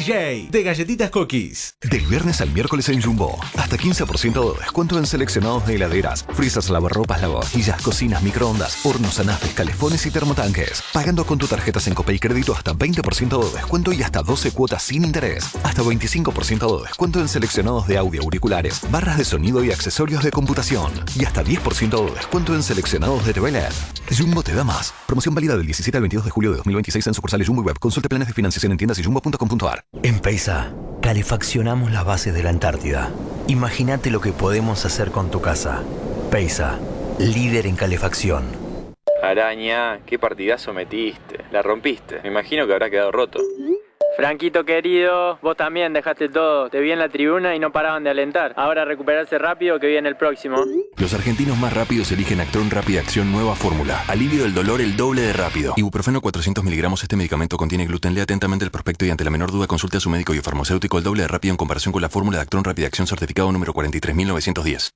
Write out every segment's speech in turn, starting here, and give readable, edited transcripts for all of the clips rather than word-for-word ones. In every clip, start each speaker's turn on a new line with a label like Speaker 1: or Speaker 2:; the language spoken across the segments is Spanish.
Speaker 1: DJ de Galletitas Cookies.
Speaker 2: Del viernes al miércoles en Jumbo, hasta 15% de descuento en seleccionados de heladeras, frisas, lavarropas, lavavajillas, cocinas, microondas, hornos, anafes, calefones y termotanques. Pagando con tu tarjeta Sencopay Crédito hasta 20% de descuento y hasta 12 cuotas sin interés. Hasta 25% de descuento en seleccionados de audio, auriculares, barras de sonido y accesorios de computación. Y hasta 10% de descuento en seleccionados de TV LED. Jumbo te da más. Promoción válida del 17 al 22 de julio de 2026 en sucursales Jumbo y Web. Consulte planes de financiación en tiendas y jumbo.com.ar.
Speaker 3: En Peisa, calefaccionamos las bases de la Antártida. Imagínate lo que podemos hacer con tu casa. Peisa, líder en calefacción.
Speaker 4: Araña, qué partidazo metiste. La rompiste. Me imagino que habrá quedado roto.
Speaker 5: Franquito querido, vos también dejaste todo. Te vi en la tribuna y no paraban de alentar. Ahora recuperarse rápido que viene el próximo.
Speaker 6: Los argentinos más rápidos eligen Actron Rápida Acción Nueva Fórmula. Alivio del dolor el doble de rápido. Ibuprofeno 400 miligramos. Este medicamento contiene gluten. Lea atentamente el prospecto y ante la menor duda consulte a su médico y farmacéutico. El doble de rápido en comparación con la fórmula de Actron Rápida Acción certificado número 43910.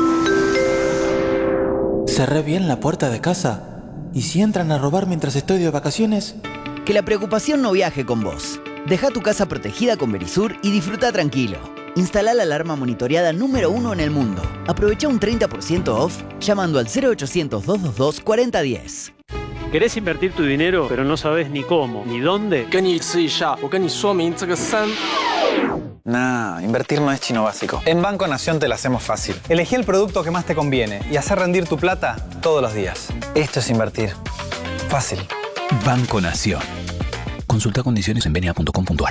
Speaker 7: Cerré bien la puerta de casa. ¿Y si entran a robar mientras estoy de vacaciones?
Speaker 8: Que la preocupación no viaje con vos. Deja tu casa protegida con Verisur y disfruta tranquilo. Instala la alarma monitoreada número 1 en el mundo. Aprovecha un 30% off llamando al 0800-222-4010.
Speaker 9: ¿Querés invertir tu dinero, pero no sabes ni cómo, ni dónde?
Speaker 10: Nah, invertir no es chino básico. En Banco Nación te la hacemos fácil. Elegí el producto que más te conviene y hacer rendir tu plata todos los días. Esto es invertir. Fácil.
Speaker 11: Banco Nación. Consulta condiciones en bna.com.ar.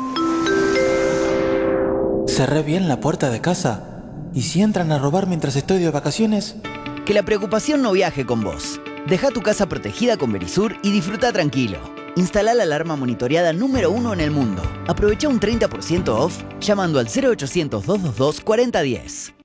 Speaker 7: Cerré bien la puerta de casa. ¿Y si entran a robar mientras estoy de vacaciones?
Speaker 8: Que la preocupación no viaje con vos. Deja tu casa protegida con Verisur y disfruta tranquilo. Instala la alarma monitoreada número 1 en el mundo. Aprovecha un 30% off llamando al 0800-222-4010.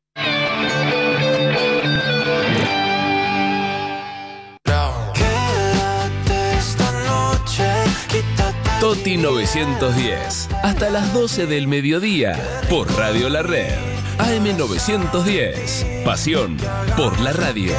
Speaker 1: Toti 910. Hasta las 12 del mediodía. Por Radio La Red. AM 910. Pasión por la radio.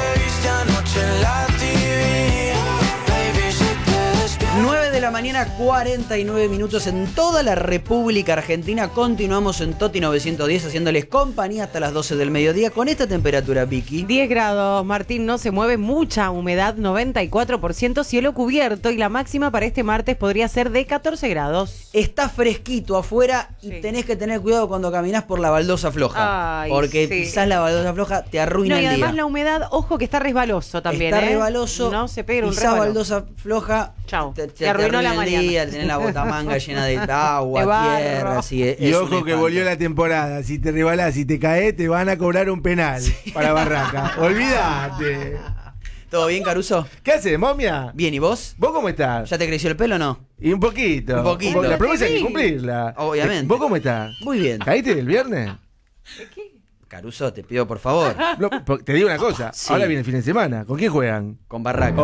Speaker 12: 9 de la mañana, 49 minutos en toda la República Argentina. Continuamos en Toti 910 haciéndoles compañía hasta las 12 del mediodía con esta temperatura, Vicky.
Speaker 13: 10 grados, Martín, no se mueve, mucha humedad, 94%, cielo cubierto y la máxima para este martes podría ser de 14 grados.
Speaker 12: Está fresquito afuera y tenés que tener cuidado cuando caminás por la baldosa floja.
Speaker 13: Ay,
Speaker 12: porque
Speaker 13: sí.
Speaker 12: pisás la baldosa floja, te arruina
Speaker 13: No, y
Speaker 12: el día.
Speaker 13: además la humedad, ojo que está resbaloso también.
Speaker 12: Está resbaloso.
Speaker 13: No se pega un
Speaker 12: pisás
Speaker 13: resbalón.
Speaker 12: baldosa floja.
Speaker 13: Chau.
Speaker 12: Te
Speaker 13: arruinó la
Speaker 12: el
Speaker 13: mañana.
Speaker 12: día, tenés la botamanga llena de agua,
Speaker 13: De barro.
Speaker 12: tierra. Así,
Speaker 14: Y ojo que volvió la temporada. Si te rebalás, si te caes, te van a cobrar un penal para Barraca. Olvídate.
Speaker 12: ¿Todo bien, Caruso?
Speaker 14: ¿Qué haces, momia?
Speaker 12: Bien, ¿y vos?
Speaker 14: ¿Vos cómo estás?
Speaker 12: ¿Ya te creció el pelo o no?
Speaker 14: Y un poquito.
Speaker 12: Un poquito.
Speaker 14: La promesa hay que cumplirla.
Speaker 12: Obviamente.
Speaker 14: ¿Vos cómo estás?
Speaker 12: Muy bien.
Speaker 14: ¿Caíste el viernes?
Speaker 12: Caruso, te pido por favor.
Speaker 14: No, te digo una cosa.
Speaker 12: Sí.
Speaker 14: Ahora viene el fin de semana. ¿Con quién juegan?
Speaker 12: Con Barraca.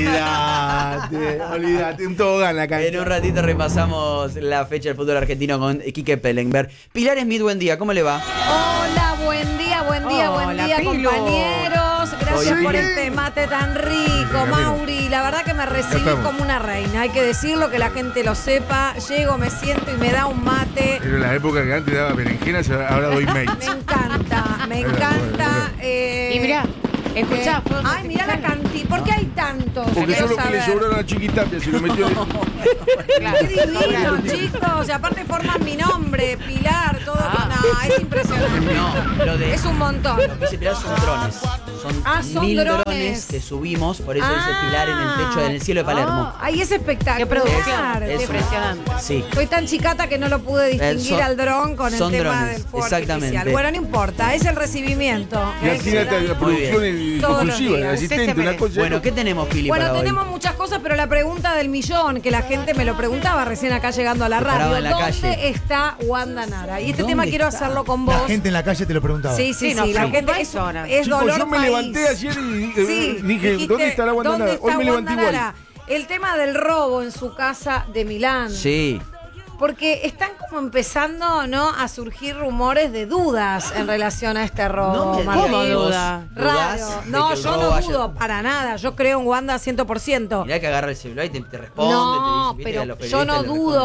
Speaker 14: Olvídate. Un tobogán la cancha.
Speaker 12: En un ratito repasamos la fecha del fútbol argentino con Quique Pellenberg. Pilar Smith, buen día, ¿cómo le va?
Speaker 15: Hola, buen día, buen día, buen día,
Speaker 13: Pilu.
Speaker 15: compañeros. Gracias
Speaker 14: Oye,
Speaker 15: por
Speaker 14: bien.
Speaker 15: este mate tan rico, Mauri. La verdad que me recibí
Speaker 14: estamos.
Speaker 15: como una reina. Hay que decirlo, que la gente lo sepa. Llego, me siento y me da un mate.
Speaker 14: Pero en la época que antes daba berenjenas, ahora doy
Speaker 15: Me
Speaker 14: mates.
Speaker 15: encanta, me encanta.
Speaker 13: Y mirá, escuchá.
Speaker 15: Ay, mirá la cantidad. ¿Por qué hay tantos?
Speaker 14: Porque
Speaker 15: Quiero
Speaker 14: eso es lo que le
Speaker 15: saber.
Speaker 14: sobraron a Chiquitapia, si lo metió.
Speaker 15: Qué divino, chicos. Y aparte forman mi nombre, Pilar, todo. No, es impresionante.
Speaker 12: No, lo de.
Speaker 15: Es un montón.
Speaker 12: Lo que dice Pilar son drones. Son,
Speaker 15: Son
Speaker 12: 1000
Speaker 15: drones.
Speaker 12: drones que subimos, por eso dice Pilar en el techo, en el cielo de Palermo.
Speaker 15: Ay, es espectacular.
Speaker 13: Qué producción.
Speaker 12: Es
Speaker 13: Impresionante.
Speaker 12: Sí.
Speaker 15: Soy tan chicata que no lo pude distinguir
Speaker 12: Son-
Speaker 15: al dron con el
Speaker 12: son
Speaker 15: tema
Speaker 12: drones,
Speaker 15: del fuego
Speaker 12: exactamente.
Speaker 15: artificial. Bueno, no importa, es el recibimiento.
Speaker 14: Y así
Speaker 15: que
Speaker 14: era
Speaker 15: se da.
Speaker 14: la producción
Speaker 15: Todos los
Speaker 14: compulsiva, el
Speaker 15: días.
Speaker 14: asistente, una cosa.
Speaker 12: Bueno, ¿qué tenemos, Pili,
Speaker 15: Bueno,
Speaker 12: para
Speaker 15: tenemos
Speaker 12: hoy?
Speaker 15: muchas cosas, pero la pregunta del millón, que la gente me lo preguntaba recién acá llegando a la
Speaker 12: paraba
Speaker 15: radio,
Speaker 12: en la
Speaker 15: ¿dónde
Speaker 12: calle.
Speaker 15: está Wanda Nara? Y este
Speaker 12: ¿Dónde
Speaker 15: tema quiero
Speaker 12: está?
Speaker 15: hacerlo con vos.
Speaker 16: La gente en la calle te lo preguntaba.
Speaker 15: Sí, sí,
Speaker 13: Sí, no,
Speaker 15: sí. La
Speaker 13: sí.
Speaker 15: gente
Speaker 13: No hay
Speaker 15: es
Speaker 13: zona.
Speaker 15: dolor
Speaker 14: Chicos, yo me
Speaker 15: país.
Speaker 14: levanté ayer y
Speaker 15: Sí,
Speaker 14: dije,
Speaker 15: dijiste,
Speaker 14: ¿dónde está la Wanda
Speaker 15: ¿dónde
Speaker 14: Nara? Hoy
Speaker 15: está
Speaker 14: me levanté
Speaker 15: Wanda
Speaker 14: igual.
Speaker 15: Nara? El tema del robo en su casa de Milán.
Speaker 12: Sí.
Speaker 15: Porque están como empezando, ¿no?, a surgir rumores de dudas en relación a este robo.
Speaker 12: No me
Speaker 15: Martín.
Speaker 12: digas, ¿vos
Speaker 13: duda?
Speaker 12: dudás
Speaker 15: Raro.
Speaker 12: de
Speaker 15: No,
Speaker 12: que el
Speaker 15: yo
Speaker 12: robo
Speaker 15: no
Speaker 12: haya-
Speaker 15: dudo para nada. Yo creo en Wanda 100%.
Speaker 12: Mirá que agarra el celular y te responde,
Speaker 15: No,
Speaker 12: te dice, ¿viste? A
Speaker 15: pero
Speaker 12: los
Speaker 15: yo no
Speaker 12: periodistas le
Speaker 15: dudo.
Speaker 12: responden.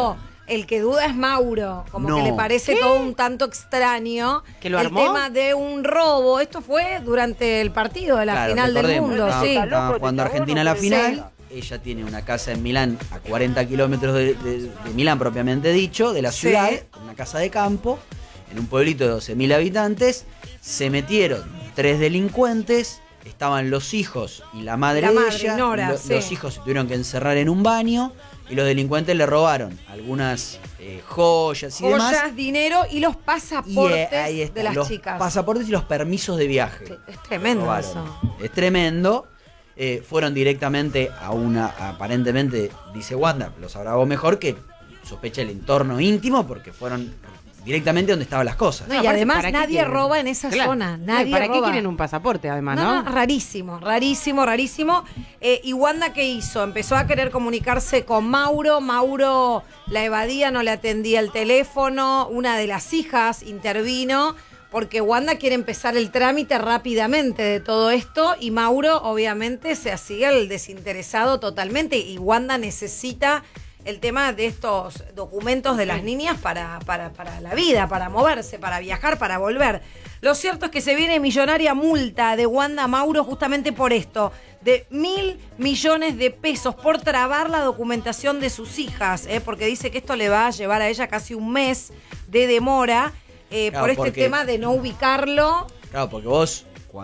Speaker 15: El que duda es Mauro, como
Speaker 12: No.
Speaker 15: que le parece
Speaker 13: ¿Qué?
Speaker 15: todo un tanto extraño.
Speaker 13: ¿Que lo
Speaker 15: el
Speaker 13: armó?
Speaker 15: tema de un robo. Esto fue durante el partido de la
Speaker 12: Claro,
Speaker 15: final del
Speaker 12: recordemos,
Speaker 15: mundo,
Speaker 12: estaba-
Speaker 15: sí.
Speaker 12: estaba jugando Argentina la final.
Speaker 15: Sí.
Speaker 12: Ella tiene una casa en Milán, a 40 kilómetros de Milán propiamente dicho, de la
Speaker 15: Sí.
Speaker 12: ciudad, una casa de campo, en un pueblito de 12.000 habitantes. Se metieron 3 delincuentes, estaban los hijos y la madre
Speaker 15: La
Speaker 12: de
Speaker 15: madre,
Speaker 12: ella.
Speaker 15: Nora, sí.
Speaker 12: Los hijos se tuvieron que encerrar en un baño y los delincuentes le robaron algunas joyas y demás.
Speaker 15: Joyas, dinero y los
Speaker 12: Y
Speaker 15: pasaportes
Speaker 12: ahí está,
Speaker 15: de las
Speaker 12: los
Speaker 15: chicas.
Speaker 12: pasaportes y los permisos de viaje.
Speaker 15: Es tremendo
Speaker 12: Robaron.
Speaker 15: eso.
Speaker 12: Es tremendo. Fueron directamente a una, aparentemente, dice Wanda, lo sabrá vos mejor, que sospecha el entorno íntimo porque fueron directamente donde estaban las cosas.
Speaker 15: No, y
Speaker 13: Aparte,
Speaker 15: además
Speaker 13: ¿para qué
Speaker 15: nadie
Speaker 13: quieren?
Speaker 15: roba en esa
Speaker 13: Claro.
Speaker 15: zona.
Speaker 13: No,
Speaker 15: Nadie
Speaker 13: ¿para qué
Speaker 15: roba.
Speaker 13: quieren un pasaporte, además, no?
Speaker 15: No, rarísimo, rarísimo, rarísimo. ¿Y Wanda qué hizo? Empezó a querer comunicarse con Mauro. Mauro la evadía, no le atendía el teléfono. Una de las hijas intervino porque Wanda quiere empezar el trámite rápidamente de todo esto y Mauro obviamente se hacía el desinteresado totalmente y Wanda necesita el tema de estos documentos de las niñas para la vida, para moverse, para viajar, para volver. Lo cierto es que se viene millonaria multa de Wanda Mauro justamente por esto, de 1.000 millones de pesos por trabar la documentación de sus hijas, porque dice que esto le va a llevar a ella casi un mes de demora
Speaker 12: Claro,
Speaker 15: por este
Speaker 12: porque-
Speaker 15: tema de no ubicarlo.
Speaker 12: Claro, porque vos,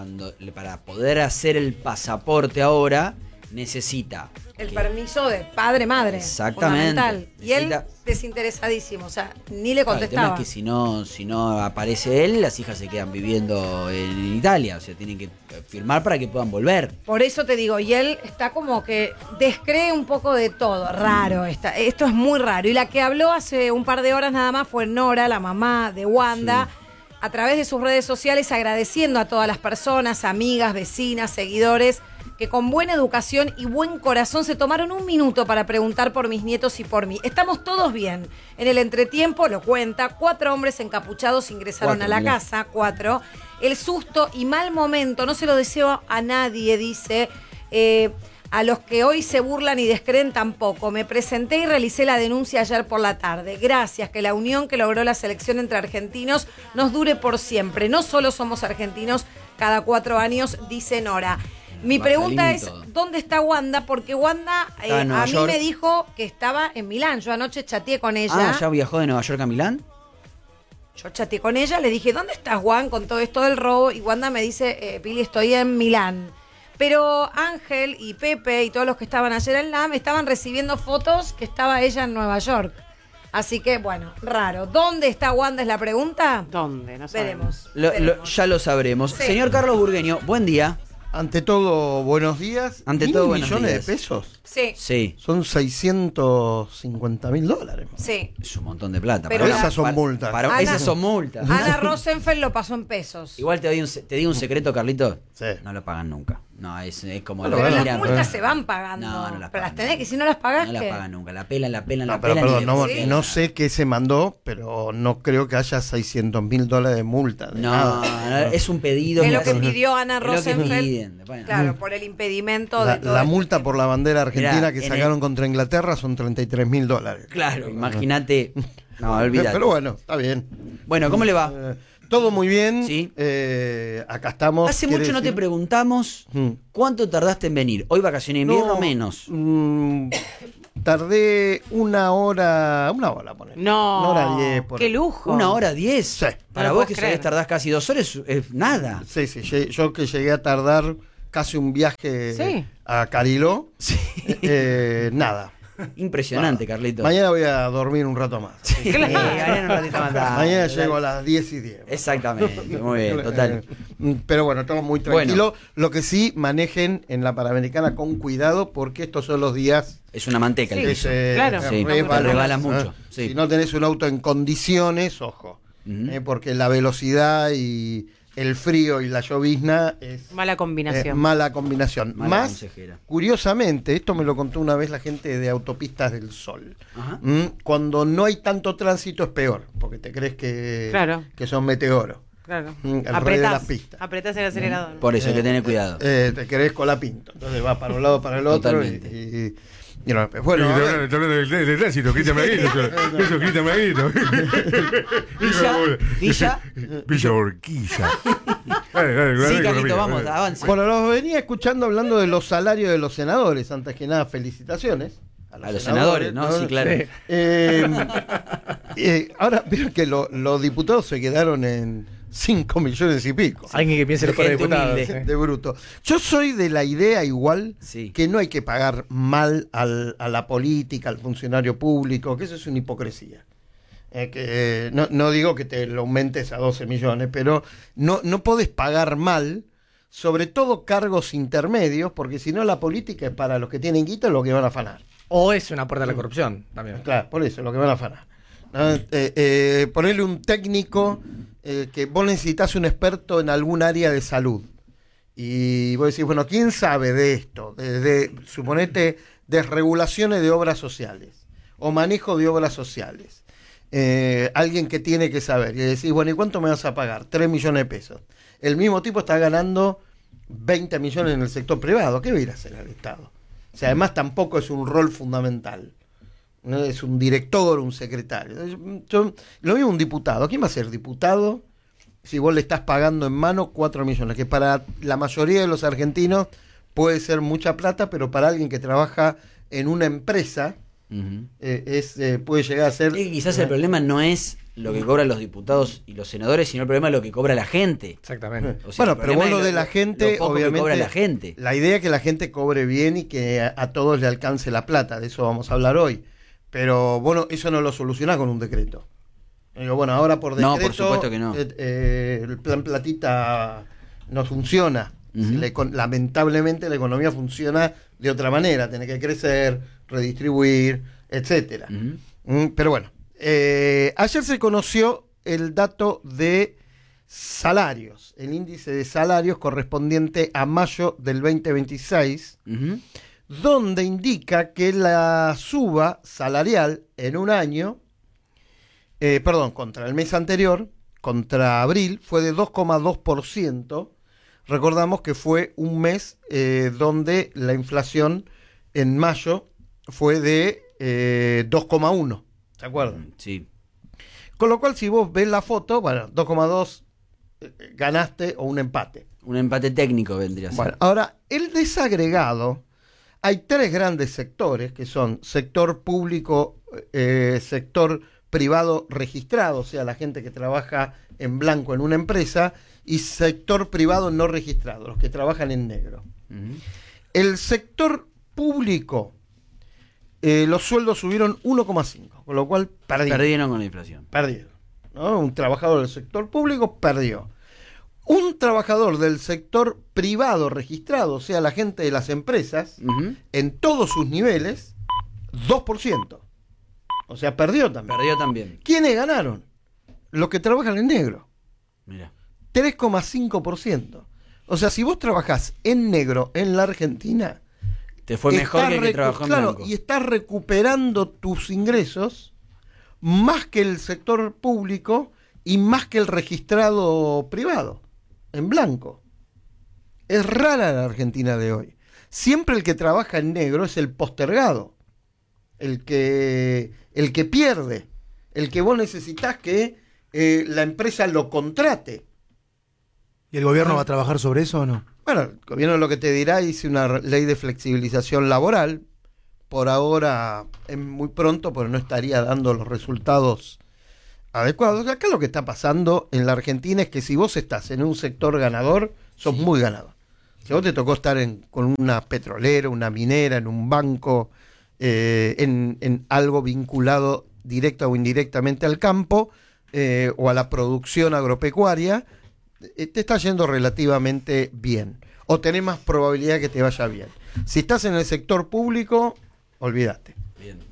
Speaker 12: para poder hacer el pasaporte ahora, necesita
Speaker 15: El permiso de padre-madre.
Speaker 12: Exactamente.
Speaker 15: Fundamental. Y él
Speaker 12: Necesita-
Speaker 15: desinteresadísimo, o sea, ni le
Speaker 12: Claro, el tema
Speaker 15: contestaba.
Speaker 12: es que si no aparece él, las hijas se quedan viviendo en Italia. O sea, tienen que firmar para que puedan volver.
Speaker 15: Por eso te digo, y él está como que descree un poco de todo. Raro, esto es muy raro. Y la que habló hace un par de horas nada más fue Nora, la mamá de Wanda, a través de sus redes sociales agradeciendo a todas las personas, amigas, vecinas, seguidores, que con buena educación y buen corazón se tomaron un minuto para preguntar por mis nietos y por mí. Estamos todos bien. En el entretiempo, lo cuenta, 4 hombres encapuchados ingresaron
Speaker 12: 4,
Speaker 15: a la
Speaker 12: mirá.
Speaker 15: casa, 4. El susto y mal momento, no se lo deseo a nadie, dice. A los que hoy se burlan y descreen tampoco. Me presenté y realicé la denuncia ayer por la tarde. Gracias, que la unión que logró la selección entre argentinos nos dure por siempre. No solo somos argentinos cada 4 años, dice Nora. Mi pregunta
Speaker 12: Bajalín y
Speaker 15: es,
Speaker 12: todo.
Speaker 15: ¿dónde está Wanda? Porque Wanda
Speaker 12: Estaba en Nueva
Speaker 15: a mí
Speaker 12: York.
Speaker 15: me dijo que estaba en Milán. Yo anoche chateé con ella.
Speaker 12: Ah, ¿ya viajó de Nueva York a Milán?
Speaker 15: Yo chateé con ella, le dije, ¿dónde estás, Juan, con todo esto del robo? Y Wanda me dice, Pili, estoy en Milán. Pero Ángel y Pepe y todos los que estaban ayer en LAM estaban recibiendo fotos que estaba ella en Nueva York. Así que, bueno, raro. ¿Dónde está Wanda es la pregunta?
Speaker 13: ¿Dónde? No
Speaker 15: Veremos.
Speaker 12: Ya lo sabremos.
Speaker 15: Sí.
Speaker 12: Señor Carlos Burgueño, buen día.
Speaker 16: Ante todo, buenos días.
Speaker 12: Ante
Speaker 16: 1.000
Speaker 12: todo, buenos
Speaker 16: millones
Speaker 12: días.
Speaker 16: de pesos.
Speaker 15: Sí.
Speaker 12: Sí.
Speaker 16: Son $650.000.
Speaker 15: Sí.
Speaker 12: Es un montón de plata.
Speaker 15: Pero
Speaker 16: esas son multas.
Speaker 12: Para, esas son multas.
Speaker 15: Ana Rosenfeld lo pasó en pesos.
Speaker 12: Igual te digo un secreto, Carlito.
Speaker 16: Sí.
Speaker 12: No lo pagan nunca. No, es como
Speaker 15: Pero
Speaker 12: lo
Speaker 15: las
Speaker 12: miran.
Speaker 15: multas se van pagando.
Speaker 12: No las
Speaker 15: pero las
Speaker 12: pagan.
Speaker 15: tenés que si no las pagás,
Speaker 12: No las
Speaker 15: ¿qué?
Speaker 12: pagan nunca. La pelan, la pelan,
Speaker 16: No,
Speaker 12: la
Speaker 16: pero
Speaker 12: pelan.
Speaker 16: perdón, no,
Speaker 15: Sí.
Speaker 16: no sé qué se mandó, pero no creo que haya $600.000 de multa. de nada.
Speaker 12: Es un pedido.
Speaker 15: Es lo que
Speaker 12: mira,
Speaker 15: pidió Ana
Speaker 12: es lo que
Speaker 15: Rosenfeld.
Speaker 12: piden. Bueno.
Speaker 15: Claro, por el impedimento de todo
Speaker 16: La
Speaker 15: esto.
Speaker 16: multa por la bandera argentina
Speaker 12: Mirá,
Speaker 16: que
Speaker 12: en
Speaker 16: sacaron contra Inglaterra son $33.000.
Speaker 12: Claro, imagínate. No, olvídate.
Speaker 16: Pero bueno, está bien.
Speaker 12: Bueno, ¿cómo le va?
Speaker 16: Todo muy bien.
Speaker 12: Sí.
Speaker 16: Acá estamos.
Speaker 12: Hace
Speaker 16: quiere
Speaker 12: mucho no te
Speaker 16: decir-
Speaker 12: preguntamos cuánto tardaste en venir. Hoy vacaciones de invierno
Speaker 16: No,
Speaker 12: menos.
Speaker 16: Tardé una hora poner.
Speaker 13: No.
Speaker 16: Una hora 10.
Speaker 13: Qué lujo.
Speaker 12: 1 hora 10.
Speaker 16: Sí.
Speaker 12: Para
Speaker 13: No
Speaker 12: vos
Speaker 13: lo
Speaker 12: que
Speaker 13: puedes
Speaker 12: sabés
Speaker 13: creer.
Speaker 12: tardás casi 2 horas es nada.
Speaker 16: Sí, yo que llegué a tardar casi un viaje
Speaker 13: Sí.
Speaker 16: a Cariló. Nada.
Speaker 12: Impresionante, Carlito.
Speaker 16: Mañana voy a dormir un rato más.
Speaker 12: Claro. Mañana un ratito más.
Speaker 16: Mañana llego a las 10:10.
Speaker 12: Exactamente, muy bien, total.
Speaker 16: Pero bueno, todo muy tranquilo. Lo que sí, manejen en la Panamericana con cuidado porque estos son los días.
Speaker 12: Es una manteca el
Speaker 13: Sí,
Speaker 12: piso.
Speaker 13: claro.
Speaker 12: Sí, resbalas mucho. Sí.
Speaker 16: Si no tenés un auto en condiciones, ojo. Porque la velocidad y el frío y la llovizna es
Speaker 13: Mala combinación.
Speaker 16: mala combinación.
Speaker 12: Mala
Speaker 16: Más,
Speaker 12: consejera.
Speaker 16: curiosamente, esto me lo contó una vez la gente de Autopistas del Sol.
Speaker 12: Ajá.
Speaker 16: Cuando no hay tanto tránsito es peor, porque te crees que,
Speaker 13: Claro.
Speaker 16: que son meteoros.
Speaker 13: Claro.
Speaker 16: El rey de las pistas.
Speaker 13: Apretás el acelerador.
Speaker 12: Por eso hay que tener cuidado.
Speaker 16: Te querés colapinto. Entonces vas para un lado, para el otro.
Speaker 12: Totalmente.
Speaker 16: Y no, bueno,
Speaker 17: está hablando del tránsito, Cristian Maguito. Eso, Cristian Maguito. Villa Urquiza.
Speaker 12: Sí, Carlito, vamos, avance.
Speaker 16: Bueno, los venía escuchando hablando de los salarios de los senadores. Antes que nada, felicitaciones.
Speaker 12: A los senadores, ¿no? Sí, claro.
Speaker 16: Ahora, vieron que los diputados se quedaron en 5 millones y pico.
Speaker 10: Alguien que piense los diputados.
Speaker 16: De bruto. Yo soy de la idea igual que no hay que pagar mal a la política, al funcionario público, que eso es una hipocresía. Que, no digo que te lo aumentes a 12 millones, pero no podés pagar mal, sobre todo cargos intermedios, porque si no la política es para los que tienen guita, lo que van a afanar.
Speaker 10: O es una puerta a la corrupción también.
Speaker 16: Claro, por eso, lo que van a afanar. ¿No? Ponerle un técnico que vos necesitas un experto en algún área de salud. Y vos decís, bueno, ¿quién sabe de esto? Suponete, desregulaciones de obras sociales o manejo de obras sociales. Alguien que tiene que saber. Y decís, bueno, ¿y cuánto me vas a pagar? 3 millones de pesos. El mismo tipo está ganando 20 millones en el sector privado. ¿Qué va a ir a hacer al Estado? O sea, además tampoco es un rol fundamental. ¿No? Es un director, un secretario. Lo mismo un diputado. ¿Quién va a ser diputado si vos le estás pagando en mano 4 millones? Que para la mayoría de los argentinos puede ser mucha plata, pero para alguien que trabaja en una empresa puede llegar a ser...
Speaker 12: quizás el problema no es lo que cobran los diputados y los senadores, sino el problema es lo que cobra la gente.
Speaker 10: Exactamente.
Speaker 16: O sea, bueno, pero vos lo de la gente, obviamente,
Speaker 12: cobra la gente.
Speaker 16: La idea es que la gente cobre bien y que a todos le alcance la plata, de eso vamos a hablar hoy. Pero bueno, eso no lo soluciona con un decreto. Digo, bueno, ahora por decreto,
Speaker 12: no, por supuesto que no.
Speaker 16: El plan platita no funciona. Lamentablemente la economía funciona de otra manera, tiene que crecer, redistribuir, etcétera. Pero bueno, ayer se conoció el dato de salarios, el índice de salarios correspondiente a mayo del 2026, donde indica que la suba salarial en un año, contra el mes anterior, contra abril, fue de 2,2%. Recordamos que fue un mes donde la inflación en mayo fue de 2,1%. ¿Se acuerdan?
Speaker 12: Sí.
Speaker 16: Con lo cual, si vos ves la foto, bueno, 2,2 ganaste o un empate.
Speaker 12: Un empate técnico vendría a ser.
Speaker 16: Bueno, ahora, el desagregado, hay 3 grandes sectores, que son sector público, sector privado registrado, o sea, la gente que trabaja en blanco en una empresa, y sector privado no registrado, los que trabajan en negro. El sector público, los sueldos subieron 1,5, con lo cual
Speaker 12: perdieron con la inflación.
Speaker 16: Perdieron, ¿no? Un trabajador del sector público perdió. Un trabajador del sector privado registrado, o sea, la gente de las empresas, en todos sus niveles, 2%. O sea, perdió también.
Speaker 12: Perdió también.
Speaker 16: ¿Quiénes ganaron? Los que trabajan en negro.
Speaker 12: Mira.
Speaker 16: 3,5%. O sea, si vos trabajás en negro en la Argentina,
Speaker 12: te fue mejor que el que trabajó en blanco.
Speaker 16: Y estás recuperando tus ingresos más que el sector público y más que el registrado privado, en blanco. Es rara la Argentina de hoy. Siempre el que trabaja en negro es el postergado, el que pierde, el que vos necesitás que la empresa lo contrate.
Speaker 14: ¿Y el gobierno va a trabajar sobre eso o no?
Speaker 16: Bueno, el gobierno lo que te dirá, hice una ley de flexibilización laboral. Por ahora es muy pronto, pero no estaría dando los resultados adecuados. Acá lo que está pasando en la Argentina es que si vos estás en un sector ganador, sos muy ganador. Si a vos te tocó estar con una petrolera, una minera, en un banco, en algo vinculado directa o indirectamente al campo, o a la producción agropecuaria, te está yendo relativamente bien, o tenés más probabilidad que te vaya bien. Si estás en el sector público, olvídate.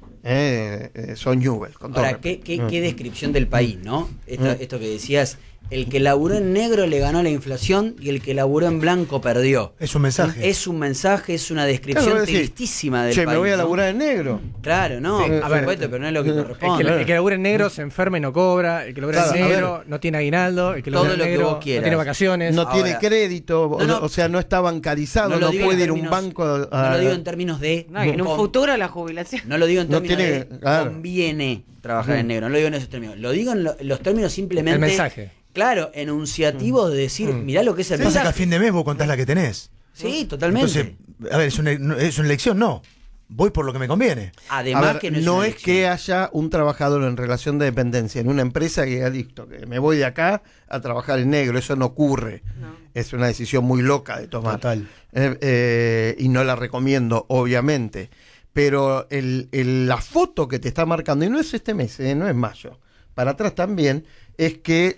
Speaker 16: Son Newell.
Speaker 12: Ahora, ¿qué descripción del país, ¿no? Esto que decías, El que laburó en negro le ganó la inflación y el que laburó en blanco perdió.
Speaker 14: Es un mensaje.
Speaker 12: Es un mensaje, es una descripción
Speaker 16: Claro, decir,
Speaker 12: tristísima del
Speaker 16: che,
Speaker 12: país.
Speaker 16: me voy a
Speaker 12: ¿no?
Speaker 16: laburar en negro.
Speaker 12: Claro, no,
Speaker 18: Sí,
Speaker 12: por
Speaker 18: a ver,
Speaker 12: supuesto, pero no es lo que corresponde.
Speaker 18: El que labura en negro se enferma y no cobra. El que labura
Speaker 16: Claro,
Speaker 18: en
Speaker 16: a
Speaker 18: negro
Speaker 16: ver.
Speaker 18: no tiene aguinaldo. El que
Speaker 12: Todo
Speaker 18: labura en
Speaker 12: lo que
Speaker 18: negro
Speaker 12: vos
Speaker 18: no
Speaker 12: quieras.
Speaker 18: tiene vacaciones.
Speaker 16: No tiene
Speaker 12: Ahora-
Speaker 16: crédito,
Speaker 12: No, no.
Speaker 16: o sea, no está bancarizado,
Speaker 12: No
Speaker 16: no,
Speaker 12: lo digo
Speaker 16: puede
Speaker 12: en
Speaker 16: ir a un
Speaker 12: términos-
Speaker 16: banco.
Speaker 12: No lo digo en términos de...
Speaker 13: No, y en un futuro la jubilación.
Speaker 12: No lo digo en
Speaker 16: No
Speaker 12: términos
Speaker 16: tiene-
Speaker 12: de
Speaker 16: claro.
Speaker 12: conviene trabajar en negro, no lo digo en esos términos. Lo digo en los términos simplemente...
Speaker 18: El mensaje.
Speaker 12: Claro, enunciativos de decir, mirá lo que es el
Speaker 14: Pasa que a
Speaker 12: mensaje.
Speaker 14: fin de mes vos contás la que tenés.
Speaker 12: Sí, totalmente.
Speaker 14: Entonces, a ver, ¿es una elección? No. Voy por lo que me conviene.
Speaker 12: Además
Speaker 16: A ver,
Speaker 12: que no
Speaker 16: no
Speaker 12: una
Speaker 16: es que haya un trabajador en relación de dependencia en una empresa que diga, listo, que me voy de acá a trabajar en negro. Eso no ocurre. Es una decisión muy loca de tomar.
Speaker 14: Total.
Speaker 16: Y no la recomiendo, obviamente. Pero la foto que te está marcando, y no es este mes, no es mayo, para atrás también, es que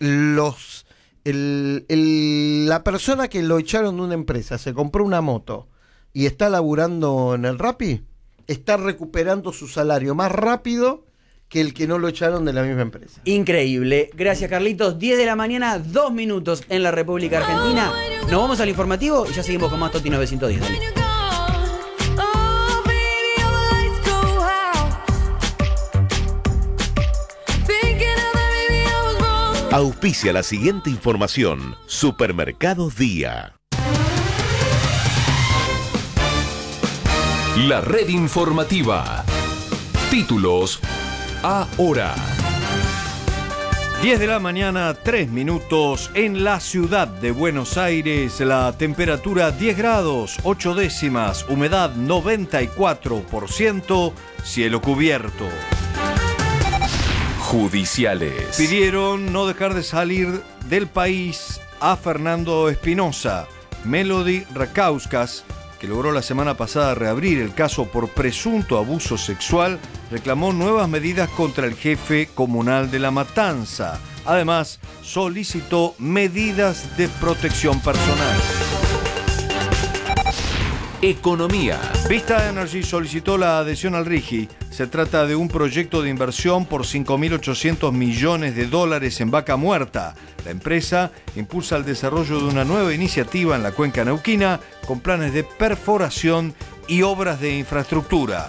Speaker 16: la persona que lo echaron de una empresa se compró una moto y está laburando en el Rappi, está recuperando su salario más rápido que el que no lo echaron de la misma empresa.
Speaker 12: Increíble. Gracias, Carlitos. 10 de la mañana, 2 minutos en la República Argentina. Nos vamos al informativo y ya seguimos con más Toti 910. Dale.
Speaker 1: Auspicia la siguiente información. Supermercados Día. La red informativa. Títulos ahora.
Speaker 19: 10 de la mañana, 3 minutos. En la ciudad de Buenos Aires, la temperatura 10 grados, 8 décimas, humedad 94%, cielo cubierto.
Speaker 1: Judiciales.
Speaker 19: Pidieron no dejar de salir del país a Fernando Espinosa. Melody Rakauskas, que logró la semana pasada reabrir el caso por presunto abuso sexual, reclamó nuevas medidas contra el jefe comunal de La Matanza. Además, solicitó medidas de protección personal.
Speaker 1: Economía.
Speaker 19: Vista Energy solicitó la adhesión al RIGI. Se trata de un proyecto de inversión por $5.800 millones en Vaca Muerta. La empresa impulsa el desarrollo de una nueva iniciativa en la cuenca neuquina con planes de perforación y obras de infraestructura.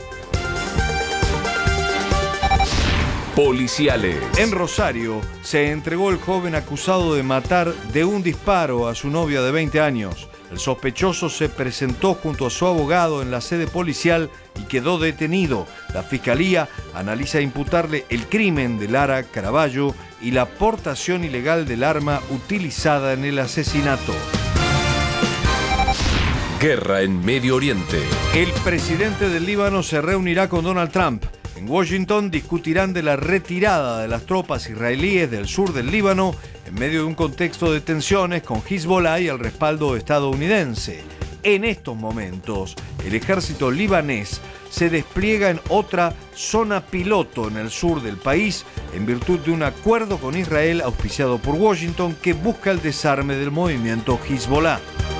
Speaker 1: Policiales.
Speaker 19: En Rosario se entregó el joven acusado de matar de un disparo a su novia de 20 años. El sospechoso se presentó junto a su abogado en la sede policial y quedó detenido. La fiscalía analiza imputarle el crimen de Lara Caraballo y la portación ilegal del arma utilizada en el asesinato.
Speaker 1: Guerra en Medio Oriente.
Speaker 19: El presidente del Líbano se reunirá con Donald Trump. En Washington discutirán de la retirada de las tropas israelíes del sur del Líbano en medio de un contexto de tensiones con Hezbollah y el respaldo estadounidense. En estos momentos, el ejército libanés se despliega en otra zona piloto en el sur del país en virtud de un acuerdo con Israel auspiciado por Washington que busca el desarme del movimiento Hezbollah.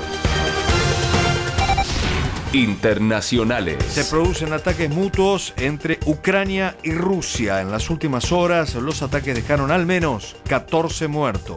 Speaker 1: Internacionales.
Speaker 19: Se producen ataques mutuos entre Ucrania y Rusia. En las últimas horas, los ataques dejaron al menos 14 muertos.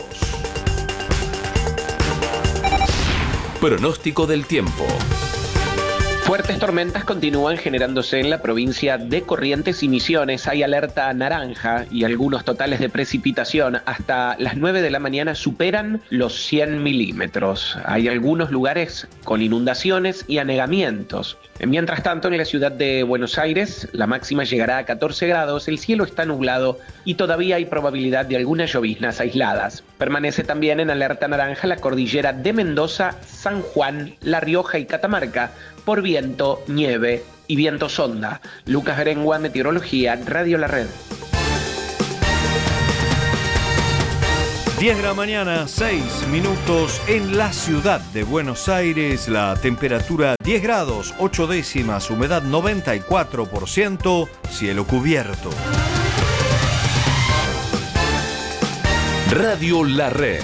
Speaker 1: Pronóstico del tiempo.
Speaker 20: Fuertes tormentas continúan generándose en la provincia de Corrientes y Misiones. Hay alerta naranja y algunos totales de precipitación hasta las 9 de la mañana superan los 100 milímetros. Hay algunos lugares con inundaciones y anegamientos. Mientras tanto, en la ciudad de Buenos Aires, la máxima llegará a 14 grados, el cielo está nublado y todavía hay probabilidad de algunas lloviznas aisladas. Permanece también en alerta naranja la cordillera de Mendoza, San Juan, La Rioja y Catamarca por viento, nieve y viento sonda. Lucas Berengua, Meteorología, Radio La Red.
Speaker 19: 10 de la mañana, 6 minutos en la ciudad de Buenos Aires. La temperatura 10 grados, 8 décimas, humedad 94%, cielo cubierto.
Speaker 1: Radio La Red.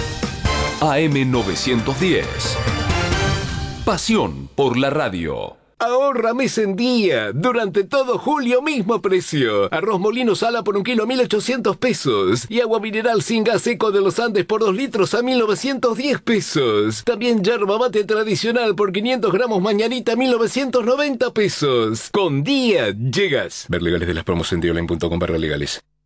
Speaker 1: AM 910. Pasión por la radio.
Speaker 21: Ahorra mes en día. Durante todo julio, mismo precio. Arroz Molino Sala por 1 kilo a 1.800 pesos. Y agua mineral sin gas Eco de los Andes por 2 litros a 1.910 pesos. También yerba mate tradicional por 500 gramos mañanita a 1.990 pesos. Con día llegas. Ver legales de las promos en dioline.com/legales.